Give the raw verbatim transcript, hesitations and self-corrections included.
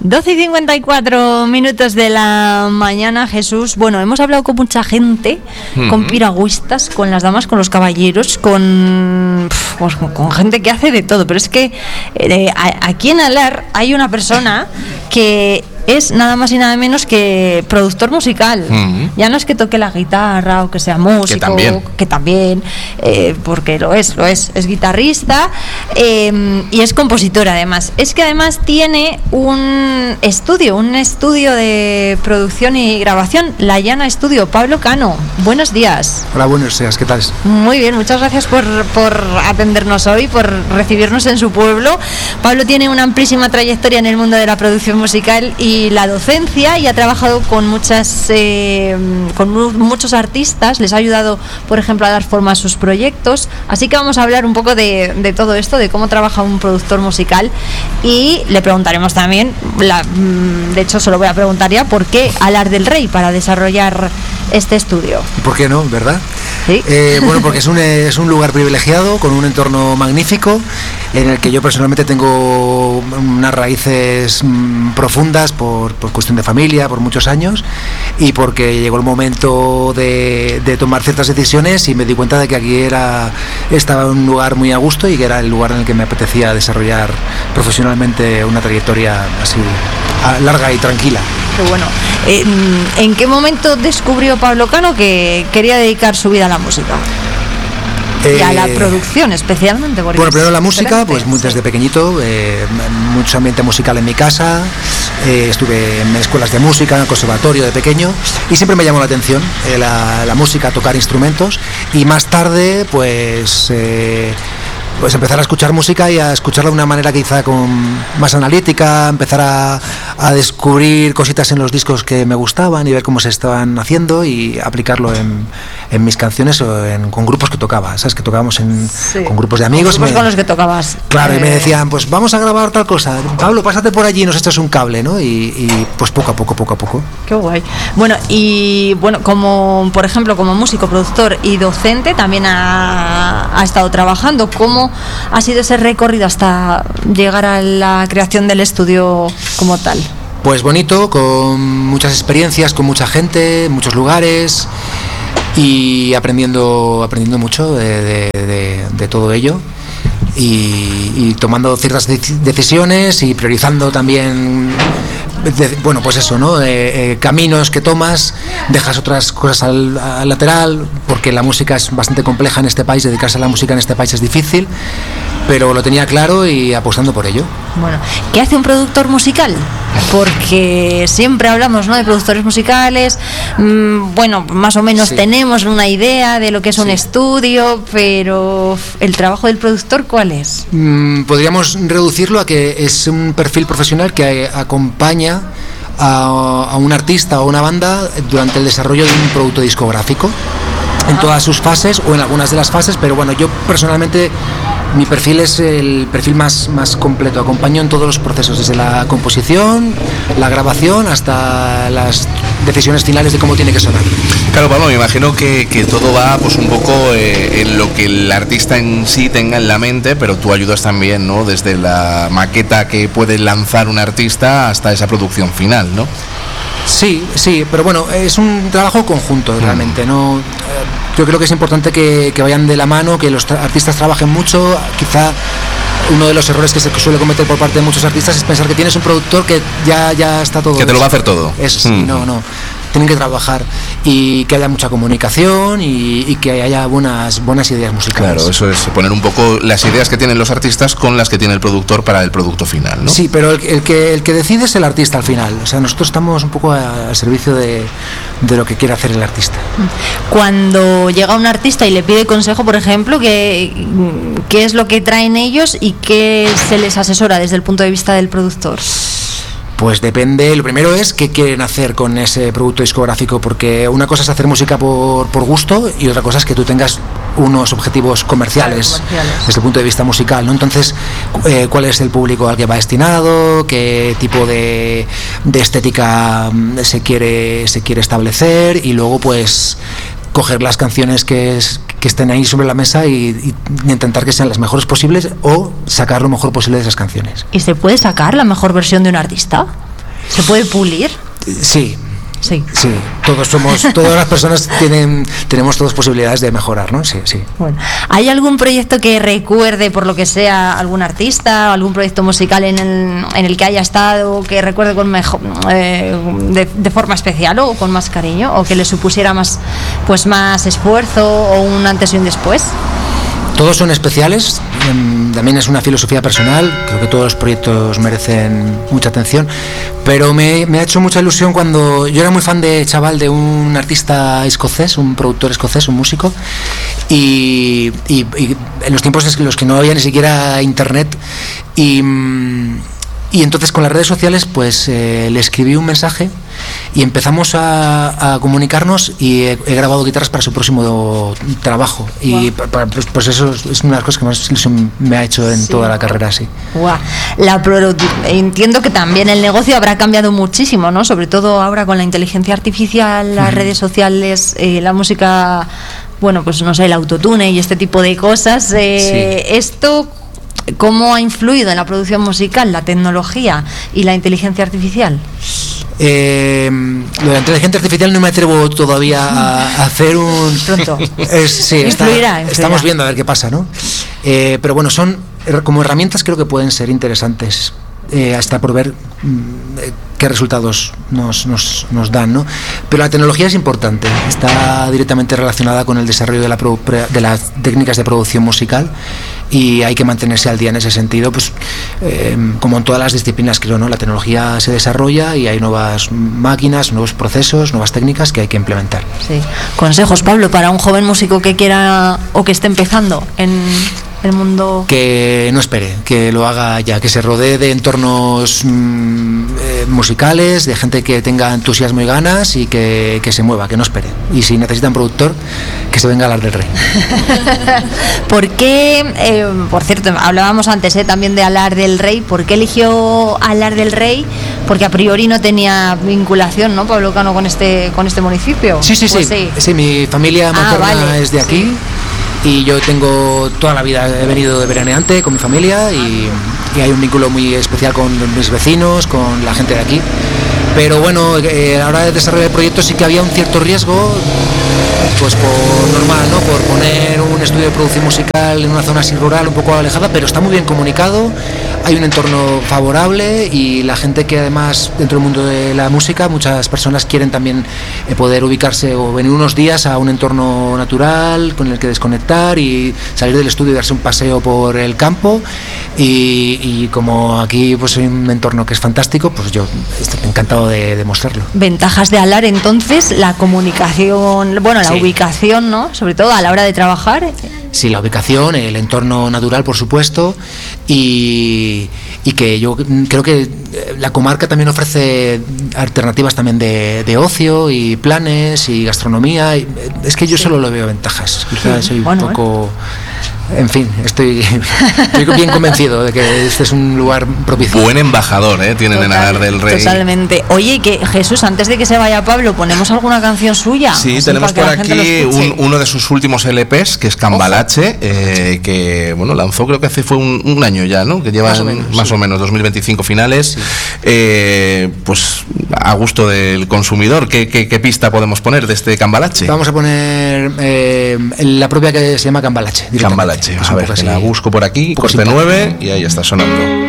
doce y cincuenta y cuatro minutos de la mañana, Jesús. Bueno, hemos hablado con mucha gente, uh-huh. con piragüistas, con las damas, con los caballeros, con, pues, con gente que hace de todo. Pero es que eh, aquí en Alar hay una persona que es nada más y nada menos que productor musical. Uh-huh. Ya no es que toque la guitarra o que sea músico, que también, que también eh, porque lo es, lo es, es guitarrista eh, y es compositor además. Es que además tiene un estudio, un estudio de producción y grabación, La Llana Estudio. Pablo Cano, buenos días. Hola, buenos días, ¿qué tal? Muy bien, muchas gracias por, por atendernos hoy, por recibirnos en su pueblo. Pablo tiene una amplísima trayectoria en el mundo de la producción musical y la docencia y ha trabajado con muchas eh, con mu- muchos artistas, les ha ayudado, por ejemplo, a dar forma a sus proyectos, así que vamos a hablar un poco de, de todo esto, de cómo trabaja un productor musical, y le preguntaremos también, la, de hecho se lo voy a preguntar ya, ¿por qué Alar del Rey para desarrollar este estudio? ¿Por qué no, verdad? ¿Sí? Eh, bueno, porque es un, es un lugar privilegiado, con un entorno magnífico, en el que yo personalmente tengo unas raíces mmm, profundas por, por cuestión de familia, por muchos años, y porque llegó el momento de, de tomar ciertas decisiones y me di cuenta de que aquí era estaba en un lugar muy a gusto y que era el lugar en el que me apetecía desarrollar profesionalmente una trayectoria así larga y tranquila. Qué bueno. ¿En, ¿En qué momento descubrió Pablo Cano que quería dedicar su vida a la música? Y a la producción especialmente. Bueno, primero la música, pues muy desde pequeñito, eh, mucho ambiente musical en mi casa, eh, estuve en escuelas de música, en el conservatorio de pequeño, y siempre me llamó la atención eh, la, la música, tocar instrumentos, y más tarde pues... Eh, pues empezar a escuchar música y a escucharla de una manera quizá con más analítica, empezar a, a descubrir cositas en los discos que me gustaban y ver cómo se estaban haciendo y aplicarlo en, en mis canciones o en, con grupos que tocaba, ¿sabes? Que tocábamos en, sí. con grupos de amigos. Grupos me, con los que tocabas. Claro, eh... y me decían, pues vamos a grabar tal cosa, Pablo, pásate por allí y nos echas un cable, ¿no? Y, y pues poco a poco, poco a poco. Qué guay. Bueno, y bueno, como por ejemplo, como músico, productor y docente, también ha, ha estado trabajando. ¿Cómo ha sido ese recorrido hasta llegar a la creación del estudio como tal? Pues bonito, con muchas experiencias, con mucha gente, muchos lugares y aprendiendo aprendiendo mucho de, de, de, de todo ello y, y tomando ciertas decisiones y priorizando también, de, bueno, pues eso, ¿no? Eh, eh, caminos que tomas, dejas otras cosas al, al lateral, porque la música es bastante compleja en este país, dedicarse a la música en este país es difícil, pero lo tenía claro y apostando por ello. Bueno, ¿qué hace un productor musical? Porque siempre hablamos, ¿no?, de productores musicales, mmm, bueno, más o menos sí. tenemos una idea de lo que es sí. un estudio, pero ¿el trabajo del productor cuál es? Mm, podríamos reducirlo a que es un perfil profesional que acompaña a, a un artista o una banda durante el desarrollo de un producto discográfico, en ah. todas sus fases o en algunas de las fases, pero bueno, yo personalmente mi perfil es el perfil más, más completo, acompaño en todos los procesos, desde la composición, la grabación, hasta las decisiones finales de cómo tiene que sonar. Claro, Pablo, me imagino que, que todo va pues un poco eh, en lo que el artista en sí tenga en la mente, pero tú ayudas también, ¿no?, desde la maqueta que puede lanzar un artista hasta esa producción final, ¿no? Sí, sí, pero bueno, es un trabajo conjunto realmente, ¿no? Yo creo que es importante que, que vayan de la mano, que los tra- artistas trabajen mucho. Quizá uno de los errores que se suele cometer por parte de muchos artistas es pensar que tienes un productor que ya, ya está todo... Que te lo va a hacer todo. Eso sí, mm. no, no. Tienen que trabajar y que haya mucha comunicación y, y que haya buenas buenas ideas musicales. Claro, eso es poner un poco las ideas que tienen los artistas con las que tiene el productor para el producto final, ¿no? Sí, pero el, el que el que decide es el artista al final. O sea, nosotros estamos un poco al servicio de, de lo que quiere hacer el artista. Cuando llega un artista y le pide consejo, por ejemplo, ¿qué, qué es lo que traen ellos y qué se les asesora desde el punto de vista del productor? Pues depende, lo primero es qué quieren hacer con ese producto discográfico, porque una cosa es hacer música por, por gusto y otra cosa es que tú tengas unos objetivos comerciales, claro, comerciales. Desde el punto de vista musical, ¿no? Entonces, eh, ¿cuál es el público al que va destinado? ¿Qué tipo de, de estética se quiere, se quiere establecer? Y luego, pues, coger las canciones que, es, que estén ahí sobre la mesa y, y intentar que sean las mejores posibles o sacar lo mejor posible de esas canciones. ¿Y se puede sacar la mejor versión de un artista? ¿Se puede pulir? Sí. Sí. Sí, todos somos, todas las personas tienen, tenemos todas posibilidades de mejorar, ¿no? Sí, sí. Bueno, ¿hay algún proyecto que recuerde, por lo que sea, algún artista, algún proyecto musical en el, en el que haya estado, que recuerde con mejor, eh, de, de forma especial o con más cariño, o que le supusiera más, pues más esfuerzo o un antes y un después? Todos son especiales, también es una filosofía personal, creo que todos los proyectos merecen mucha atención, pero me, me ha hecho mucha ilusión cuando yo era muy fan de chaval de un artista escocés, un productor escocés, un músico, y, y, y en los tiempos en los que no había ni siquiera internet, y, y entonces con las redes sociales pues eh, le escribí un mensaje y empezamos a, a comunicarnos y he, he grabado guitarras para su próximo trabajo. Y wow. para, pues, pues eso es una de las cosas que más ilusión me ha hecho en sí. toda la carrera, sí. Wow. La pro, entiendo que también el negocio habrá cambiado muchísimo, ¿no? Sobre todo ahora con la inteligencia artificial, las uh-huh. redes sociales, eh, la música, bueno, pues no sé, el autotune y este tipo de cosas. Eh, sí. Esto, ¿cómo ha influido en la producción musical la tecnología y la inteligencia artificial? Eh, lo de la inteligencia artificial no me atrevo todavía a, a hacer un... Pronto. Es, sí, está, influirá, influirá. Estamos viendo a ver qué pasa, ¿no? Eh, pero bueno, son como herramientas, creo que pueden ser interesantes, eh, hasta por ver eh, qué resultados nos, nos, nos dan, ¿no? Pero la tecnología es importante, está directamente relacionada con el desarrollo de, la pro, de las técnicas de producción musical y hay que mantenerse al día en ese sentido, pues eh, como en todas las disciplinas, creo, ¿no? La tecnología se desarrolla y hay nuevas máquinas, nuevos procesos, nuevas técnicas que hay que implementar. Sí. Consejos, Pablo, para un joven músico que quiera o que esté empezando en el mundo. Que no espere, que lo haga ya, que se rodee de entornos mmm, eh, musicales, de gente que tenga entusiasmo y ganas y que, que se mueva, que no espere. Y si necesita un productor, que se venga a Alar del Rey. ¿Por qué, eh, por cierto, hablábamos antes eh, también de Alar del Rey, ¿por qué eligió Alar del Rey? Porque a priori no tenía vinculación, ¿no, Pablo Cano, con este, con este municipio? Sí, sí, pues sí, sí. Sí, mi familia materna ah, vale. es de aquí. Sí. Y yo tengo toda la vida, he venido de veraneante con mi familia y, y hay un vínculo muy especial con mis vecinos, con la gente de aquí. Pero bueno, eh, a la hora de desarrollar el proyecto sí que había un cierto riesgo, pues por normal, ¿no? Por poner un estudio de producción musical en una zona así rural, un poco alejada, pero está muy bien comunicado, hay un entorno favorable y la gente que además dentro del mundo de la música, muchas personas quieren también eh, poder ubicarse o venir unos días a un entorno natural con el que desconectar y salir del estudio y darse un paseo por el campo y, y como aquí pues hay un entorno que es fantástico, pues yo estoy encantado de demostrarlo. Ventajas de Alar, entonces, la comunicación, bueno, la sí. ubicación, ¿no? Sobre todo a la hora de trabajar. Sí, la ubicación, el entorno natural, por supuesto, y, y que yo creo que la comarca también ofrece alternativas también de, de ocio y planes y gastronomía. Y es que yo sí. solo lo veo ventajas. Quizás soy bueno, un poco... ¿eh? En fin, estoy, estoy bien convencido de que este es un lugar propicio. Buen embajador, ¿eh? Tienen Total, en Alar del Rey. Totalmente. Oye, que Jesús, antes de que se vaya Pablo, ¿ponemos alguna canción suya? Sí, tenemos por aquí un, uno de sus últimos L Pes, que es Cambalache, eh, que bueno lanzó creo que hace fue un, un año ya, ¿no? Que lleva más o menos, más sí. o menos dos mil veinticinco finales. Sí. Eh, pues a gusto del consumidor, ¿qué, qué, qué pista podemos poner de este Cambalache? Vamos a poner eh, la propia que se llama Cambalache. Cambalache. A ver, que la busco por aquí, coste nueve y ahí está sonando.